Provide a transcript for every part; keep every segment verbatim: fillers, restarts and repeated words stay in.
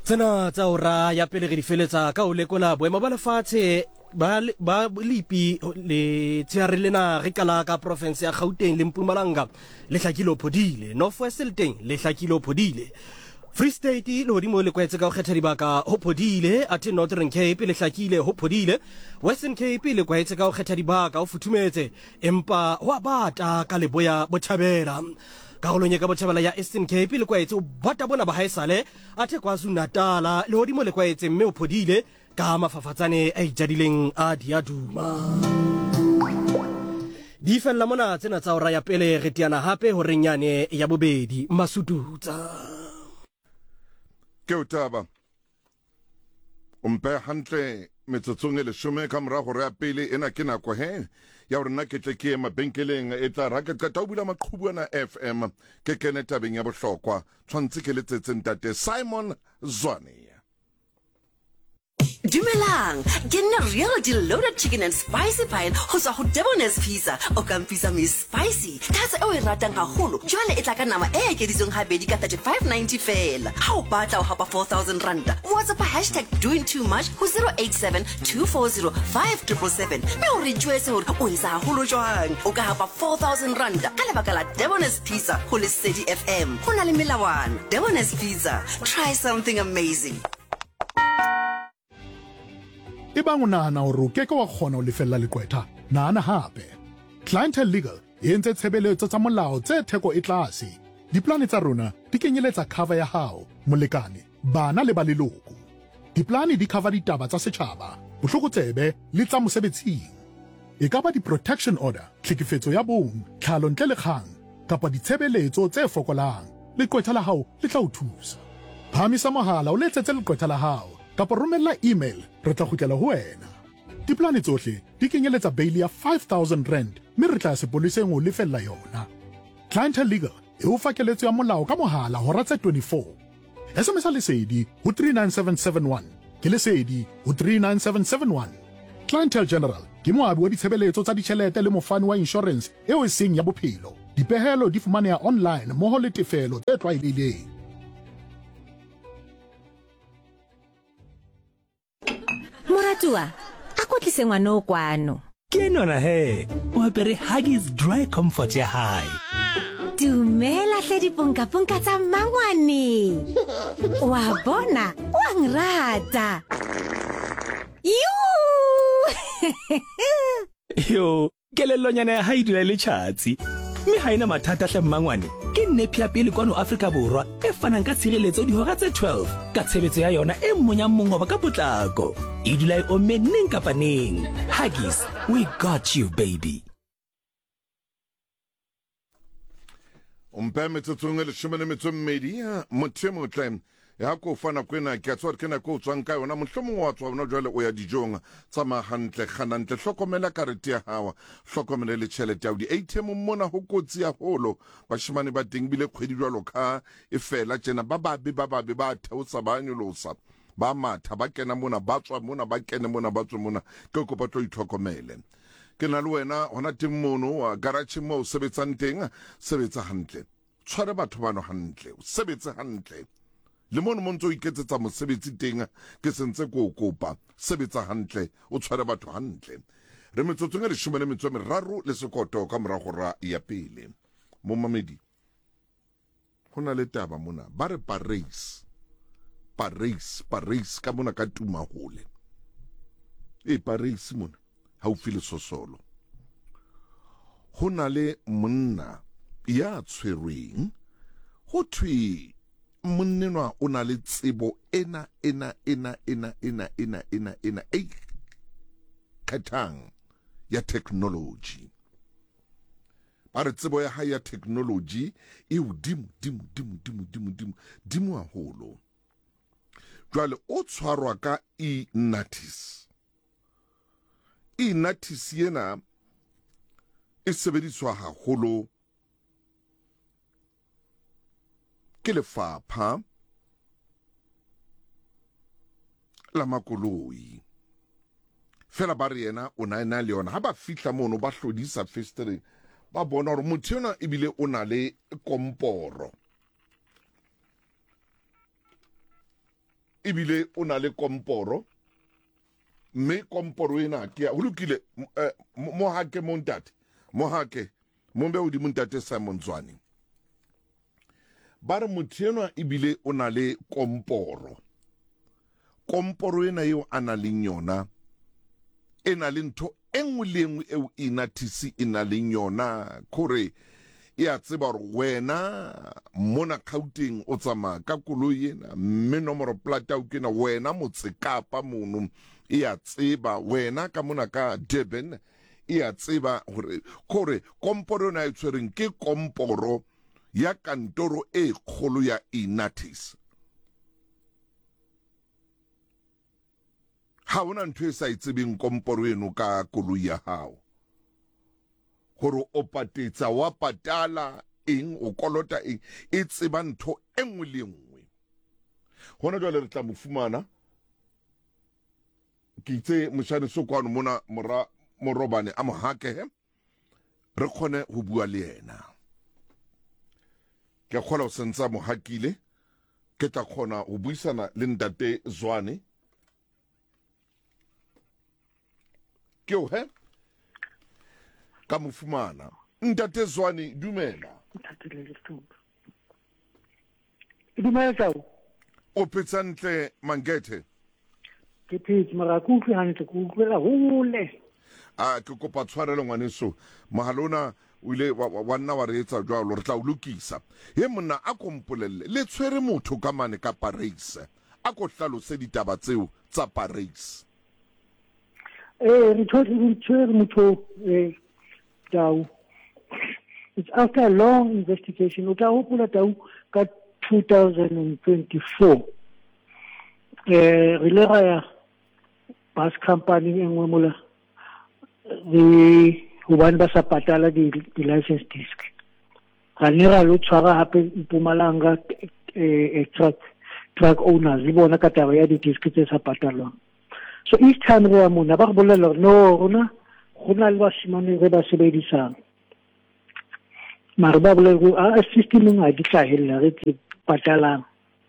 Tsena tsa ora ya pele re di feletsa ka o lekola boemo ba lefatshe ba ba lipi le tsiare lena re kala ka province ya Gauteng le Mpumalanga le hlakile phodile North West le teng le hlakile phodile Free State le hodimo le kwetse ka go kgetha dibaka ho phodile athe Northern Cape le hlakile ho phodile Western Cape le kwetse ka go kgetha dibaka ho futhumetse empa wa bata ka leboya bothabela karolong ka bothabela ya Eastern Cape le kwaetse o bata bona ba haesale athe KwaZulu Natal le hodimo le kwaetse mme o phodile ka mafafatsane a ijadileng a diaduma di fella mona tsena tsa ora ya pele re tiana hape ho renyane ya bobedi Masututsa ke utaba umpe hantle metsotsong le shome ka mora go re ya pele ena ke nako he ya hore nna ke tle ke ema benkeleng e tla raka ka taubula maqhubuana F M ke kene tabeng ya bohlokwa tshwantse ke letsetseng tate Simon Zwane. Dumelang, get a reality loaded chicken and spicy pie ho tswa ho Debonair's Pizza o ka mpisa me spicy that's o e ratang haholo jwale e tla ka nama e ekeditsweng habedi ka thirty-five ninety fela ha o batla o hapa four thousand rand WhatsApp hashtag doing too much ho zero eight seven two four zero five seven seven seven me o re jwetse hore o isa haholo jwang o ka hapa four thousand rand ka lebaka la Debonair's Pizza ho Lesedi F M ho na le melawana. Debonair's Pizza, try something amazing. Ebang o nahana hore o keke wa kgona ho lefella lekwetha nahana hape Clientele Legal e entse tshebeletso tsa molao tse theko e tlase diplane tsa rona di kenyeletsa cover ya hao molekane bana le ba leloko diplane di cover ditaba tsa setjhaba bohlokotsebe le tsa mosebetsing e ka ba di-protection order tlhekefetso ya bong tlhalo ntle le kgang kapa ditshebeletso tse fokolang lekwetha la hao le tla o thusa phamisa mohala o letsetse lekwetha la hao kapa romella email re tla kgutlela ho wena diplane tsohle di kenyeletsa bail ya five thousand rand mme re tla sepoleseng o lefella yona Clientele Legal e o fakeletso ya molao ka mohala hora tse twenty-four S M S lesedi ho three nine seven seven one ke lesedi ho three nine seven seven one Clientele General ke moabi wa ditshebeletso tsa ditjhelete le mofani wa insurance eo e seng ya bophelo dipehelo di fumaneha online moho le tefelo tse tlwaelehileng. Moratua, a ko tlise ngwana o kwano. Ke nona he, o apere Huggies Dry Comfort ya hae. Dumela hle diponka ponka tsa mangwane. Wa bona, wa ngrata. Yo, kelellonyana ya hae dula le tjhatsi. Mme ha ina mathata hle mmangwane. Ke nepi ya pele kwano Afrika Borwa e fanang ka tshireletso dihora tse twelve ka tshebetso ya yona e mmonya mongoba ka potlako. E dula e omme neng kapa neng. Huggies, we got you baby. Umpe metsotsong le shome le metso mmedi motho mo tlem ya ko fana kwena ke tswa ke na ko tswang ka yona mohlomong wa tswa bona jwale o ya dijong tsa mahantle khanantle hlokomela karete ya hawa hlokomela le tšhelete ya di A T M mona ho kotsi ya holo bashimane ba teng bile kgwedi jwalo ka e fela tjena ba ba ba ba ba theotsa ba nyolosa ba matha ba kena mona ba tswa mona ba kene mona ba tswa mona ke go patlo itlhokomele ke na le wena hona teng mono wa garage mo o sebetsang teng sebetsa hantle tshware batho bano hantle o sebetse hantle le mono montso iketsetsa mosebetsi teng ke sentse go kopa sebetsa hantle o tshware batho hantle re metsotsong le shome le metso meraro le sekoto ka mora gora ya pele mo mamedi hona le taba mona ba re Paris Paris Paris ka mona ka tuma hole e Paris mona ha o file sosolo hona le monna ya tshwerweng ho thwe monnenwa o na le tsebo ena ena ena ena ena ena ena ena e khathang ya technology ba re tsebo ya ha ya technology e udimo dimo dimo dimo dimo dimo dimo haholo jwale o tshwarwa ka e-notice e-notice yena e sebediswa haholo ke lefapha la makoloi fela ba re yena o na ena le yona ha ba fihla mono ba hlodisa festering ba bona hore motho yona ebile o na le komporo ebile o na le komporo mme komporo ena ke ya hulukile mo hake mo ntate mo hake mo be o di montate Simon Zwane ba re motho enwa ebile o na le komporo komporo ena eo a na leng yona e na le ntho engwe le engwe eo inathisi e na leng yona kore e a tseba gore wena mona Gauteng o tsamaya ka koloi ena mme nomoro plata o kena wena Motsekapa mono e a tseba wena ka mona ka Durban e a tseba gore kore komporo na e tshwereng ke komporo ya kantoro e kgolo ya Inatis ha ona ntho e sa itsebeng komporo eno ka koloi ya hao gore o patetsa wa patala eng o kolota eng e tseba ntho engwe le engwe hona jwale re tla mo fumana ke itse moshane sokwano mona mora morobane a mohake re khone ho bua le yena ke khola o sentsa mohakile ke tla khona ho buisana le ntate Zwane ke o he ka mofumana ntate Zwane dumela dumela tao o petsantle Mangethe ke phetse mara ku utlwe hantle ku utlwela hole a ke kopa tshwarelo ngwaneso mahalona o ile wa nna wa re etsa jwalo re tla o lokisa he monna a kompolelle le tshwere motho ka mane ka Paris a ko hlalose ditaba tseo tsa Paris eh re tshwere motho eh tao it's after a long investigation o tla hopola tao ka two thousand twenty-four eh re le ga bus company engwe mola re ho bana ba sa patala di license disc ga ne ra lo tshwara hape Mpumalanga eh truck truck owners le bona ka taba ya di disc tse sa patalwang so each time re ya mona ba go bolela no rona gona le ba simane re ba sebedisang mara ba bolela a system ga di tlahella re tse patalang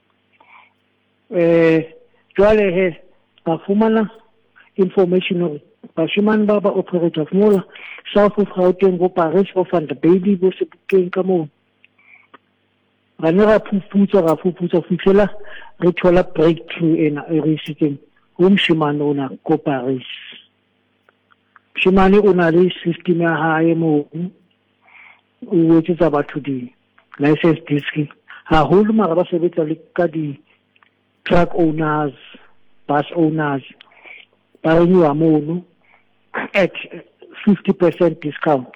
eh jwale he ba fumana information bashimane ba ba operator mola south of Gauteng go Paris go Van der Baby go se bukeng ka mo ba ne ra phuputsa ra phuputsa fitlela re thola breakthrough ena e re siteng go mshimane ona go Paris mshimane ona le system ya hae mo o etsa batho di license disc ha holo mara ba sebetsa le ka di truck owners bus owners ba re wa mono at fifty percent discount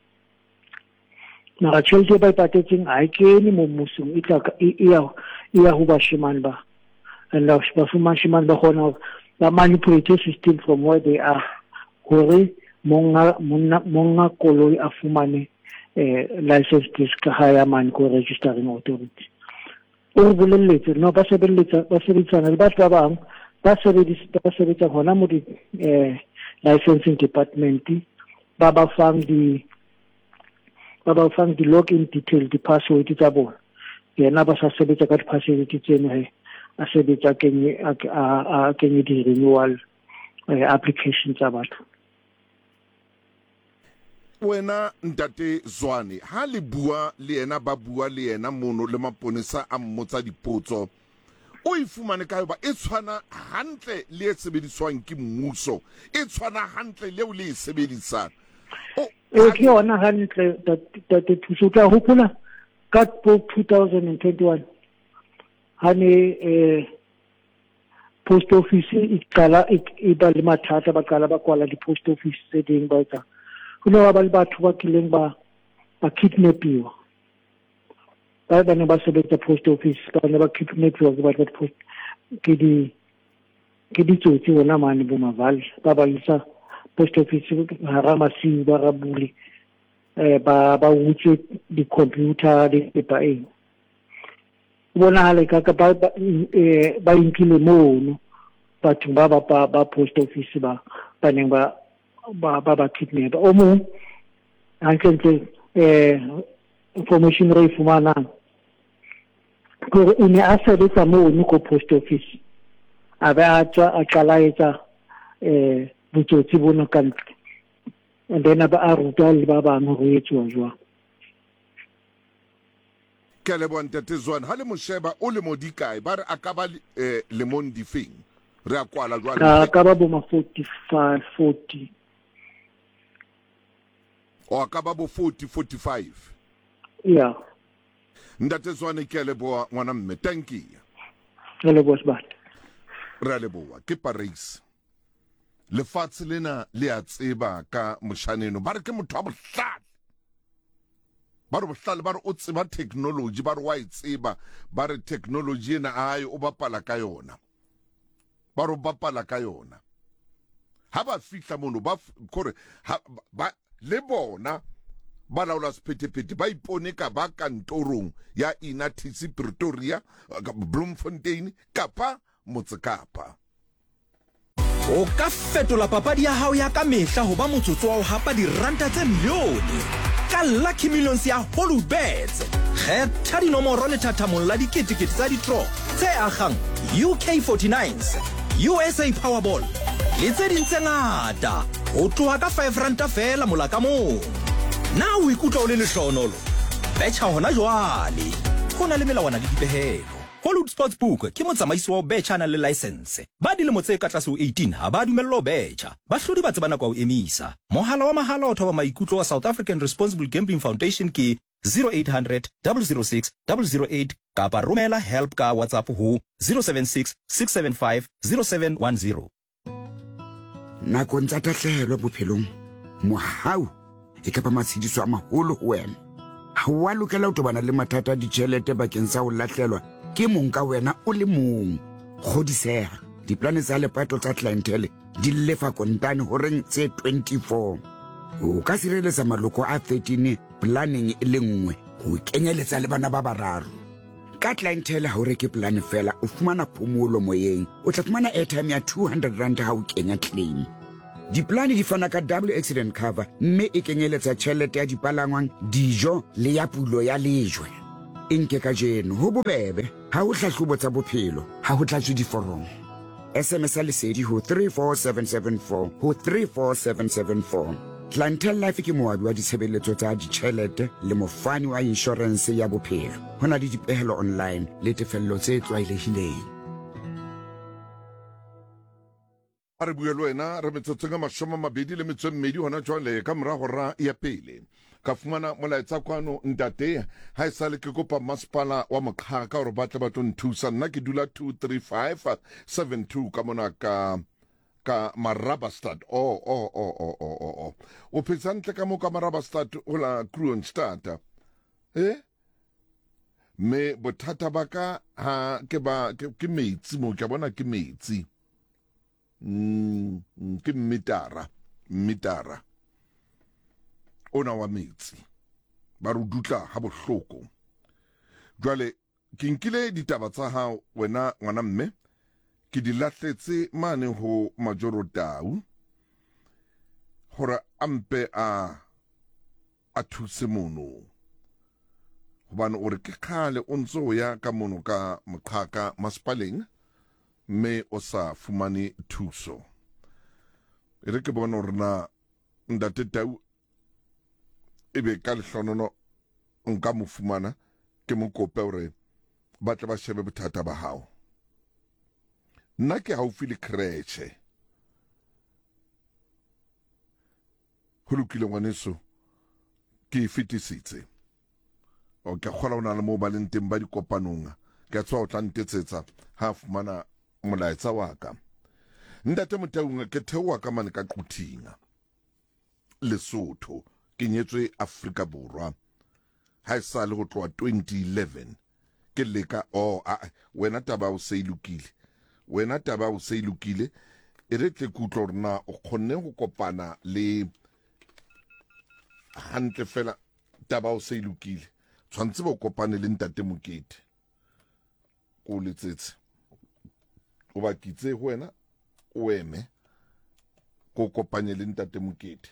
mara tšhelete ba ipatetseng a ikene mo mmusong e tla e ya ho bashimane ba and ba bashimane ba gona ba manipulate system from where they are gore monga monga koloi a fumane eh license disc ha ya man ko registering authority o bolelletse no ba sebelletsa ba sebetsana le batho ba bang ba sebedisa ba sebetsa hona mo di eh licensing department ba ba fang di ba ba fang di login detail di password tsa bona yena ba sa sebetsa ka di password tseno he a sebetsa kenye a kenye di renewal application tsa batho wena ntate Zwane ha le bua le yena ba bua le yena mono le maponesa a mmotsa dipotso o ifumane ka ba e tshwana hantle le e sebediswang ke mmuso e tshwana hantle le o le e sebedisang o ke yona hantle tate thuso tla hopola ka two thousand twenty-one hane eh post office e qala e ba le mathata ba qala ba kwala di post office tse ding ba tsa go ne ba le batho ba kileng ba ba kidnapiwa ba ba ne ba sebetsa post office ba ne ba kidnapiwa ke ba post ke di ke di tsotsi bona mane bo mavali ba ba isa post office hara masi ba rabuli eh ba ba utse di computer di paper e bona hale ka ka ba eh ba inkile mono batho ba ba ba post office ba ba neng ba ba ba ba kidnap o mo anke eh information re fumana gore o ne a sebetsa mo no ko post office a be a tswa a qala etsa eh botsotsi bona ka ntle and then ba a ruta le ba bang go etswa jwa ke le bonte tswana ha le mosheba o le modikae ba re akaba le mondi feng re a kwala jwa ka ba bo ma forty-five forty o akaba bo forty forty-five yeah ndate tswana ke le bo ngwana mme thank you le bo sbat ra le bo ke Paris le fatse lena le a tseba ka moshaneno ba re ke motho a bohlale ba re bohlale ba re o tseba technology ba re wa e tseba ba re technology ena ai o bapala ka yona ba re bapala ka yona ha ba fihla mono ba kore ba le bona ba laola sephetephete ba ipone ka ba kantorong ya Inatisi Pretoria Bloemfontein kapa Motsekapa. O ka fetola papadi ya hao ya ka mehla ho ba motsotso wa ho hapa diranta tse milione ka Lucky Millions ya Holubets. Kgetha dinomoro le thathamong la diketekete tsa di-draw tse akgang U K forty-nines, U S A Powerball le tse ding tse ngata ho tloha ka five ranta fela mola ka mong. Na o ikutlwa o le lehlohonolo? Betcha hona jwale. Ho na le melawana le dipehelo. Hollywood Sportsbook ke motsamaisi wa betcha na le license. Ba dilemo tse ka tlase ho eighteen ha ba dumellwa ho betcha. Bahlodi ba tseba nako o emisa. Mohala wa mahala o thoba maikutlo wa South African Responsible Gambling Foundation ke zero eight hundred, zero zero six, zero zero eight kapa romela help ka WhatsApp ho zero seven six, six seven five, zero seven one zero. Nakong tsa tahlehelo bophelong mohau e ka ba matshidiso a maholo ho wena. Ha wa lokela ho tobana le mathata a ditjhelete bakeng sa ho lahlelwa ke mong ka wena o le mong. Kgodiseha diplane tsa lepato tsa clientele di lefa kontane ho reng tse twenty-four. O ka sireletsa maloko a thirteen planning e le nngwe ho kenyeletsa le bana ba bararo. Ka clientele ha o reke plan fela o fumana phomolo moyeng, o tla fumana airtime ya two hundred rand ha o kenya claim. Diplane di fana ka double accident cover mme e kenyeletsa tjhelete ya dipalangwang, dijo le ya pulo ya lejwe. Inke ka jeno ho bobebe ha o hlahlobo tsa bophelo ha ho tlatswe diforomo. S M S lesedi ho three four seven seven four ho three four seven seven four. Clientele Life ke moabi wa ditshebeletso tsa ditjhelete le mofani wa insurance ya bophelo. Hona le dipehelo online le tefello tse tlwaelehileng. Re bua le wena re metsotseng a mashome a mabedi le metso e mmedi hona jwale ka mora hora ya pele. Ka fumana molaetsa kwano ntate ha esale ke kopa masepala wa Mokgaka hore ba tle ba tlo nthusa. Nna ke dula two three five seven two ka mona ka ka Marabastad. Oh oh oh oh oh oh oh. O phetse ntle ka mo ka Marabastad o la Kroonstad. Eh? Me bothata ba ka ha ke ba ke metsi mo ke bona ke metsi. Mm, ke mitara mitara ona wa metsi ba re dutla ha bohloko. Jwale ke nkile ditaba tsa hao wena ngwana mme ke di lahletse mane ho Majoro Tau hore ampe a a thuse mono hobane o re ke khale o ntso ya ka mono ka Mokgaka masepaleng me o sa fumane thuso. E re ke bona hore na ntate Tau ebe ka lehlonono nka mo fumana ke mo kope hore ba tle ba shebe bothata ba hao. Nna ke haufi le creche ho lokile ngwaneso ke fetisitse o ke kgola ona le mo ba leng teng ba dikopanong ke tswa o tla ntetsetsa ha fumana molaetsa wa ka. Ntate Motaung ke theowa ka mane ka Quthinga Lesotho ke nyetswe Afrika Borwa ha esale go tloa twenty eleven ke leka o oh, wena taba o se ilukile wena taba o se ilukile e re tle kutlo rena o khonne go kopana le hantle fela taba o se ilukile tshwantse bo kopane le ntate Mokete ko letsetse o ba kitse wena o eme ko kopanye le ntate Mokete.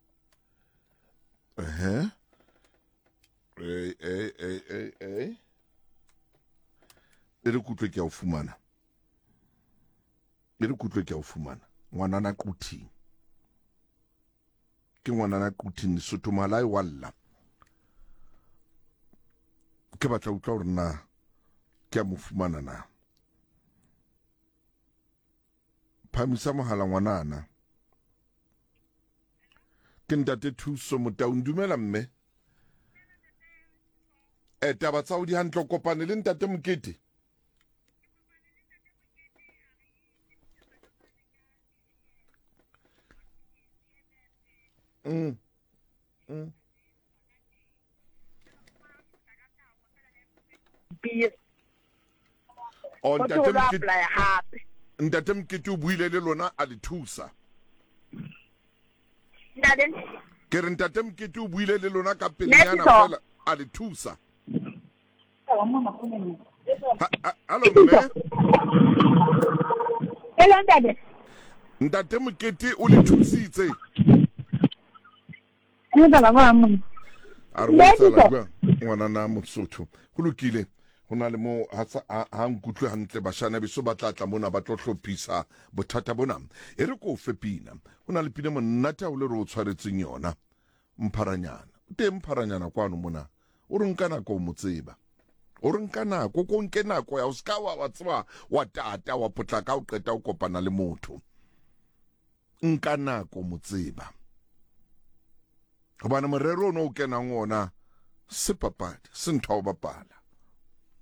Eh eh eh eh eh eh e re kutlwe ke a o fumana le re kutlwe ke a o fumana ngwanana Quthing ke ngwanana Quthing Lesotho malai walla ke batla o tla rena ke a mo fumana na phamisa mohala ngwanana ke ntate Thuso Motau ndumela mme e taba tsa o di hantle kopane le ntate Mokete mm mm o ntate Mokete ntate Mokete o buile le lona a le thusa ke re ntate Mokete o buile le lona ka pelenyana fela a le thusa Hello mme Hello ntate ntate Mokete o le thusitse Ke ba ba mo a re tsala ba ngwana na Mosotho go lokile go na le mo ha nkutlwe hantle bashana beso ba tlatla mona ba tlo hlophisa bothata bona e re ko fepina go na le pina monnata o le re o tshwaretseng yona Mpharanyana te Mpharanyana kwano mona o re nka nako mo tseba o re nka nako ko nke nako ya o ska wa wa tswa wa tata wa potlaka o qeta o kopana le motho nka nako mo tseba gobana morero no o kena ngona se papadi se ntho o bapala